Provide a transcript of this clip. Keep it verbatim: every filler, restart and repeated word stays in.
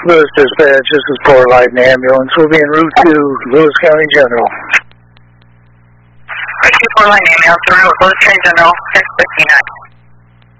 Lewis Dispatch, this is Port Light and Ambulance. We'll be en route to Lewis County General. Port Light and Ambulance, we're en route to Lewis County General, six fifty-nine.